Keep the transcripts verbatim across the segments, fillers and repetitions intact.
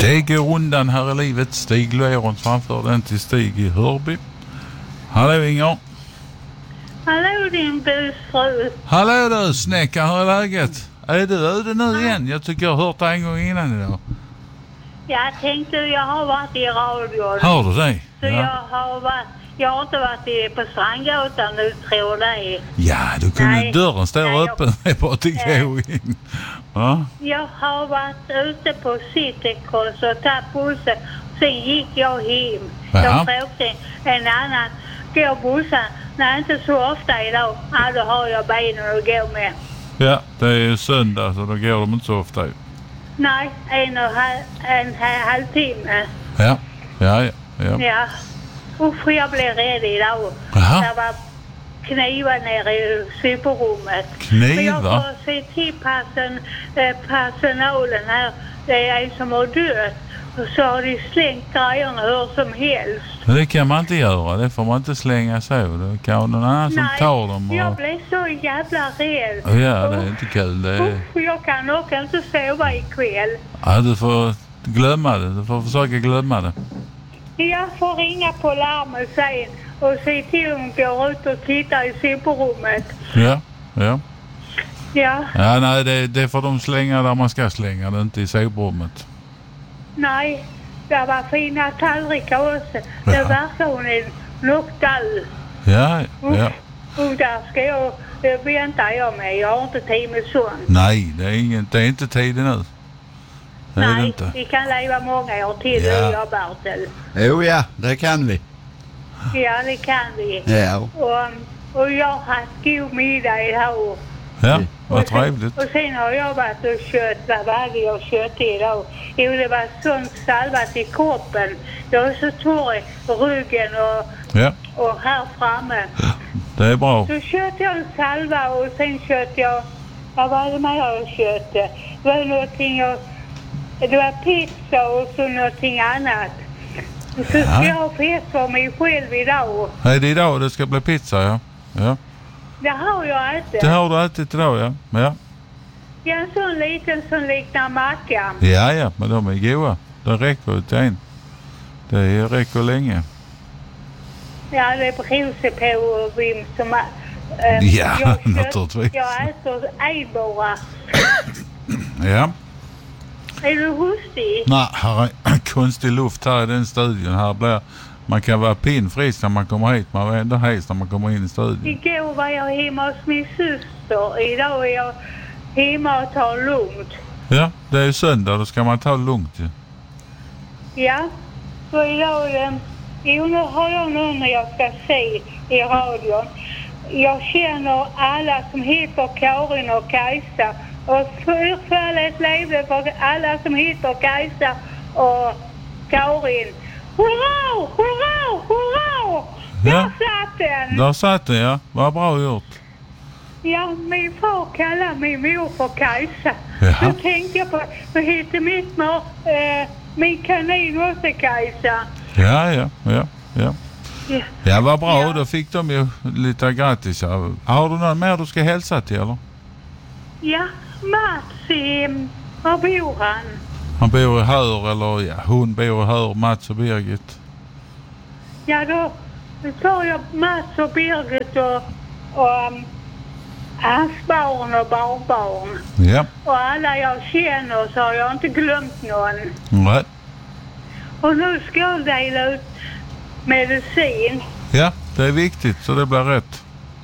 Det går undan här i livet. Stig Löjrons framför den till Stig i Hörby. Hallå Inger. Hallå din busfru. Hallå du snäcka, hur är läget? Är du öde nu igen? Jag tycker jag har hört det en gång innan idag. Jag tänkte jag har varit i radion. Har du det? Så Ja. jag har varit, jag har inte varit i, på Strandgatan nu tror jag. Ja, du kunde Nej. dörren stå Nej, öppen. Det är bara att gå in. Ja. Jag har varit ute på Citycross och tagit bussen. Sen gick jag hem. Jaha. Jag frågade en annan, går bussen? Nej, inte så ofta idag. Ja, då har jag benen att gå med. Ja, det är ju söndag så då går de inte så ofta. Nej, en och halv, en halv, halvtimme. Ja, ja, ja. ja. Ja. Usch, jag blev rädd idag. Jaha. Det var knivar nere i superrummet. Knivar? Men jag får se till passen, eh, personalen här. Det är en som har dött. Och så har de slängt grejerna hur som helst. Men det kan man inte göra. Det får man inte slänga så. Det kan någon annan som Nej, tar dem. Och... jag blev så jävla rädd. Ja, det är inte kul. Det är... Usch, jag kan nog inte sova ikväll. Ja, du får glömma det. Du får försöka glömma det. Jag får ringa på larmet sen och se till om de går ut och tittar i superrummet. Ja, ja. Ja, Ja, nej, det, det får de slänga där man ska slänga det, inte i sovrummet. nej. Det var fina tallrikar också. Det Ja. verkar hon en luktall. Ja, ja. Och där ska jag, det väntar jag med. Jag har inte tid med sånt. Nej, det är, ingen, det är inte tiden nu. Det är det Nej, inte. vi kan leva många år till, Ja. du och jag, Bertil. Jo ja, det kan vi. Ja, det kan vi. Ja. Och, och jag har haft god middag idag. Ja, Och vad sen- trevligt. Och sen har jag varit och kött. Vad hade jag kött idag? Jo, det var sånt salvat i kroppen. Jag är så torr i ryggen och, Ja, och här framme. det är bra. Så köpte jag en salva och sen köpte jag... Vad var det med jag köpte? Det var någonting jag... Det var pizza och så någonting annat. Så Ja. ska jag ha fest för mig själv idag. Är det idag det ska bli pizza, ja? Ja. Det har jag inte. Det har du alltid idag, ja. Ja, Jag är en sån liten som liknar macka. ja, ja, men de är goda. Det räcker ju till en. Det räcker länge. Ja, det beror sig på vem som... Äh, Ja, jag naturligtvis. Jag äter en bara. Ja. Är du hostig? Nej, här är konstig luft här i den studion. Här blir, man kan vara pinfrisk när man kommer hit. Man är ändå hes när man kommer in i studion. Igår var jag hemma hos min syster. Idag är jag hemma och tar lugnt. Ja, det är ju söndag. Då ska man ta det lugnt ju. Ja, så idag... eh, Jo, nu har jag någon när jag ska se i radion. Jag känner alla som heter Karin och Kajsa. Och förfärligt levde för alla som heter Kajsa och Karin. Hurra, hurra, hurra! Där Ja. satt den! Där satt det, ja. Vad bra gjort. Ja, min far kallar min mor för Kajsa. Ja. Så tänkte jag på, vad heter mitt mor? Eh, min kanin också Kajsa. Ja, ja, ja, ja. Ja. Ja, vad bra. Ja. Då fick de ju lite gratis. Har du någon mer du ska hälsa till, eller? Ja, Mats, eh, var bor han? Han bor i Hör, eller ja, hon bor i Hör, Mats och Birgit. Ja, då tar jag Mats och Birgit och, och um, hans barn och barnbarn. Ja, Och alla jag känner så har jag inte glömt någon. nej. Och nu ska jag dela ut medicin. Ja, det är viktigt så det blir rätt.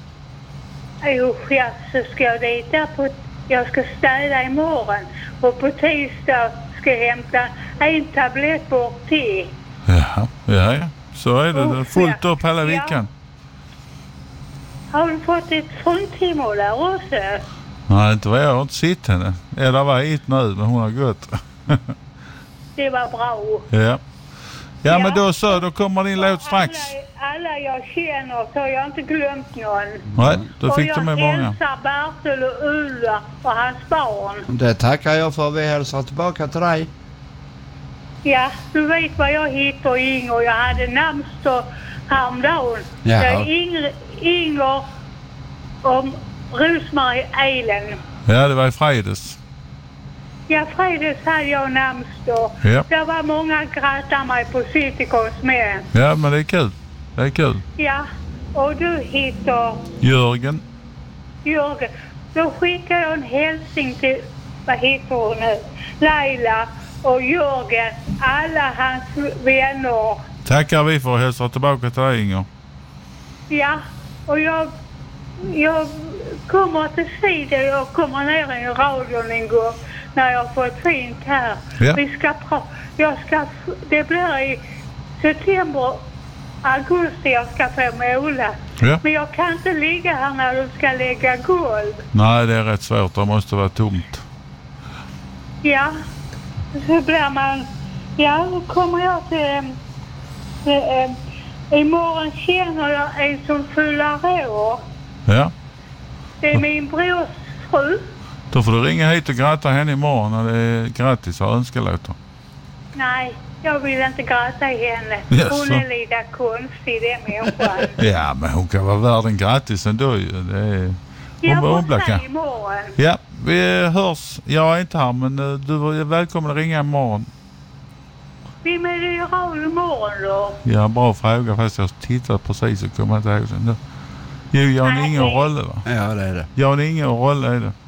Usch, ja, så ska jag dit där på... Jag ska städa imorgon. Och på tisdag ska jag hämta en tablett bort till. Ja, ja, ja. Så är det. Det är fullt upp hela Ja. veckan. Har du fått ett fruntimmer där också? Nej, inte vad jag har inte sett henne. Eller var ett nu, men hon har gått. Det var bra. Ja. Ja, Ja. men då så, då kommer din låt strax. Alla, alla jag känner så har jag inte glömt någon. Nej, då Och fick jag du med många. hälsar Bertil och Ulla och hans barn. Det tackar jag för. Vi hälsar tillbaka till dig. Ja, du vet vad jag heter, Inger. Jag hade namnsdag häromdagen. Jaha. Det är Inger, Inger och Rosmarie Eilen. Ja, det var i fredags. Ja, fredags hade jag namnsdag. Ja. Det var många grattar mig på Citycons med. Ja, men det är kul. Det är kul. Ja, och du heter Jörgen. Jörgen. Då skickar jag en hälsning till, vad heter hon nu? Laila och Jörgen, alla hans vänner. Tackar vi för att hälsa tillbaka till dig, Inger. Ja, och jag, jag kommer att se det. Jag kommer ner i radion en gång när jag får ett fint här. Ja. Vi ska pra- jag ska, det blir i september, augusti jag ska få måla. Ja. Men jag kan inte ligga här när du ska lägga golv. Nej, det är rätt svårt. Det måste vara tomt. Ja, så blir man... Ja, då kommer jag till... Äh, äh, imorgon känner jag en som fyller år. Ja. Det är min brors fru. Då får du ringa hit och gratta henne imorgon när det är grattis och önskelåter. Nej, jag vill inte gratta henne. Jaså? Hon är lite konstig, den människan. Ja, men hon kan vara värd en grattis ändå ju. Det är... Jag hon måste kan. imorgon. Ja, vi hörs. Jag är inte här, men eh, du är välkommen att ringa imorgon. Vem är det i radio imorgon då? Ja, bra fråga, fast jag tittat precis och kommer inte ihåg den. då. Jo, Jan Nej, Inge och det- Rolle, va? Ja, det är det. Jan Inge och Rolle är det.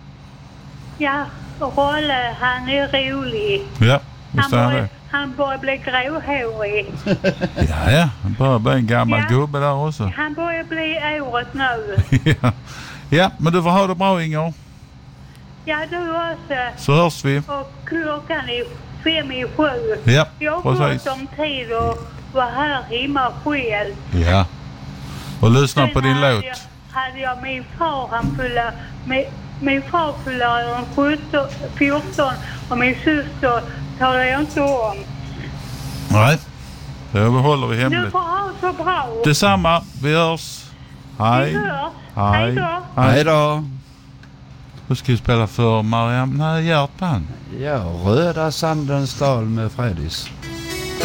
Ja, Rolle, han är rolig. Ja, Han visst är han börjar, det. han börjar bli gråhårig. Ja, ja. Han börjar bli en gammal Ja. gubbe där också. Han börjar bli året nu. ja. ja, men du får ha det bra, Inger. Ja, du också. Så hörs vi. Och klockan är fem i sju. Ja, Jag har precis. gott om tid att vara här hemma själv. Ja. Och lyssna Sen på din hade låt. Jag, hade jag min far, han fyllde, min, min far fyllde sjutton, fjorton och min syster talar jag inte om. Nej, det håller vi Du hemligt. får ha så bra. Detsamma, vi hörs. Vi Hej. hörs. Hej. Hej då. Hej då. Då ska vi spela för Mariam. Nej, Hjärtman. Ja, Röda Sandens dal med Fredis.